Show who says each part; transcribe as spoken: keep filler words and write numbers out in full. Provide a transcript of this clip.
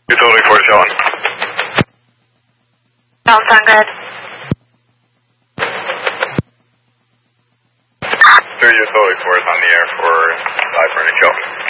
Speaker 1: Utility forty-seven.
Speaker 2: Sounds sound good.
Speaker 1: Three utility force on the air for five for an show.